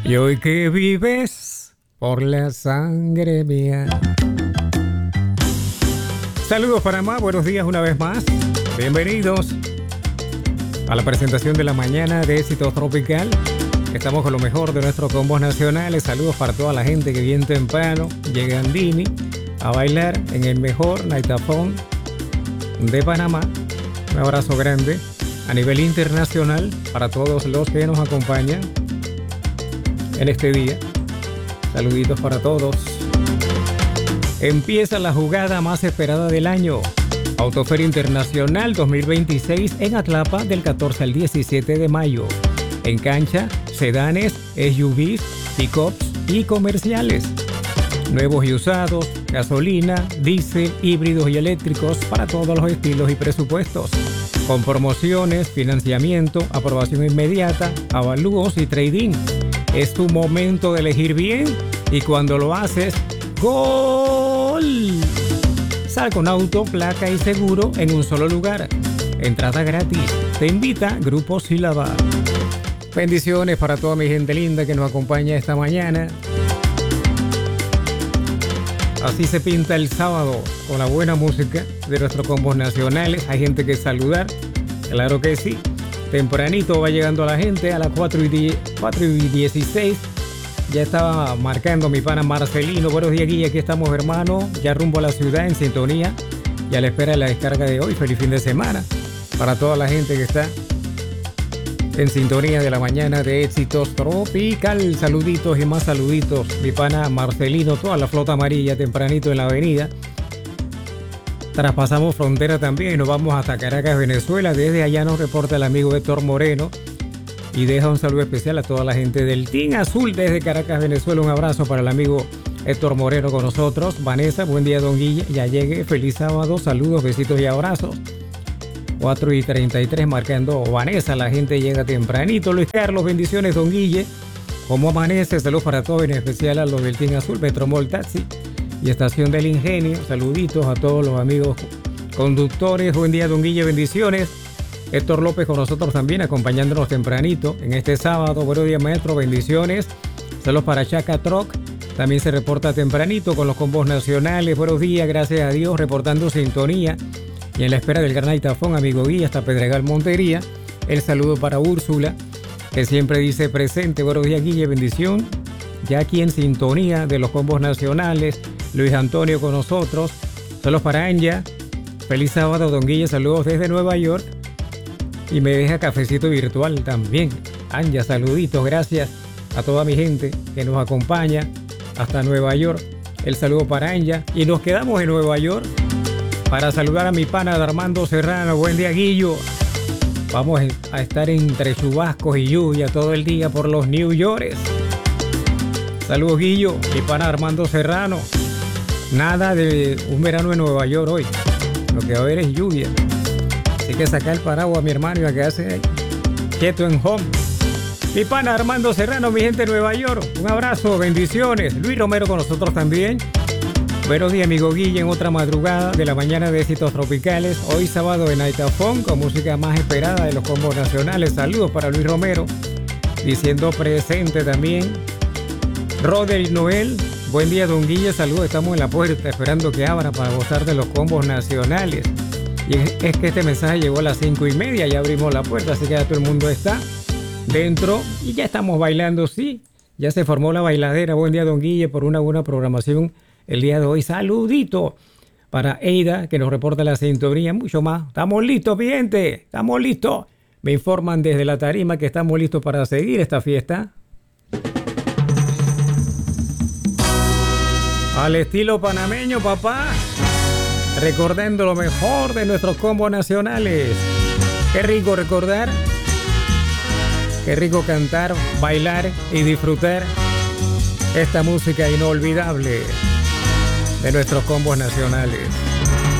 Y hoy que vives por la sangre mía. Saludos Panamá, buenos días una vez más. Bienvenidos a la presentación de la mañana de Éxito Tropical. Estamos con lo mejor de nuestros combos nacionales. Saludos para toda la gente que bien temprano llega a Andini a bailar en el mejor Nightafón de Panamá. Un abrazo grande a nivel internacional para todos los que nos acompañan en este día. Saluditos para todos. Empieza la jugada más esperada del año. Autoferia Internacional 2026 en Atlapa del 14 al 17 de mayo. En cancha, sedanes, SUVs, pickups y comerciales. Nuevos y usados, gasolina, diésel, híbridos y eléctricos para todos los estilos y presupuestos. Con promociones, financiamiento, aprobación inmediata, avalúos y trading. Es tu momento de elegir bien y cuando lo haces, ¡gol! Sal con auto, placa y seguro en un solo lugar. Entrada gratis. Te invita Grupo Sílaba. Bendiciones para toda mi gente linda que nos acompaña esta mañana. Así se pinta el sábado con la buena música de nuestros combos nacionales. Hay gente que saludar, claro que sí. Tempranito va llegando a la gente a las 4:16. Ya estaba marcando mi pana Marcelino. Buenos días, Guilla. Aquí estamos, hermano. Ya rumbo a la ciudad en sintonía. Y a la espera de la descarga de hoy. Feliz fin de semana para toda la gente que está en sintonía de la mañana de Éxitos Tropical. Saluditos y más saluditos. Mi pana Marcelino, toda la flota amarilla tempranito en la avenida. Traspasamos frontera también y nos vamos hasta Caracas, Venezuela. Desde allá nos reporta el amigo Héctor Moreno y deja un saludo especial a toda la gente del Team Azul desde Caracas, Venezuela. Un abrazo para el amigo Héctor Moreno con nosotros. Vanessa, buen día, don Guille. Ya llegué, feliz sábado, saludos, besitos y abrazos. 4:33 marcando Vanessa, la gente llega tempranito. Luis Carlos, bendiciones, don Guille. ¿Cómo amanece? Saludos para todos, en especial a los del Team Azul, Metromol Taxi y Estación del Ingenio. Saluditos a todos los amigos conductores. Buen día, don Guille, bendiciones. Héctor López con nosotros también, acompañándonos tempranito en este sábado. Buenos días, maestro, bendiciones. Saludos para Chaca Troc. También se reporta tempranito con los combos nacionales. Buenos días, gracias a Dios, reportando sintonía. Y en la espera del gran Nightafón, amigo Guilla, hasta Pedregal Montería. El saludo para Úrsula, que siempre dice presente. Buenos días, Guille, bendición. Ya aquí en sintonía de los combos nacionales. Luis Antonio con nosotros. Saludos para Anja. Feliz sábado, don Guille. Saludos desde Nueva York. Y me deja cafecito virtual también. Anja, saluditos. Gracias a toda mi gente que nos acompaña hasta Nueva York. El saludo para Anja. Y nos quedamos en Nueva York para saludar a mi pana Armando Serrano. Buen día, Guillo. Vamos a estar entre chubascos y lluvia todo el día por los New York. Saludos, Guillo. Mi pana Armando Serrano. Nada de un verano en Nueva York hoy. Lo que va a haber es lluvia. Así que sacar el paraguas a mi hermano y a quedarse quieto en home. Mi pana Armando Serrano, mi gente de Nueva York. Un abrazo, bendiciones. Luis Romero con nosotros también. Buenos días, amigo Guille, en otra madrugada de la mañana de Éxitos Tropicales. Hoy sábado en Nightafón con música más esperada de los combos nacionales. Saludos para Luis Romero, diciendo presente también. Roder Noel, buen día, don Guille, saludos. Estamos en la puerta esperando que abra para gozar de los combos nacionales. Y es que este mensaje llegó a las 5:30, ya abrimos la puerta, así que ya todo el mundo está dentro y ya estamos bailando, sí. Ya se formó la bailadera. Buen día, don Guille, por una buena programación el día de hoy. Saludito para Eida, que nos reporta la sintonía, mucho más. Estamos listos, mi gente, estamos listos. Me informan desde la tarima que estamos listos para seguir esta fiesta. Al estilo panameño, papá. Recordando lo mejor de nuestros combos nacionales. Qué rico recordar. Qué rico cantar, bailar y disfrutar esta música inolvidable de nuestros combos nacionales.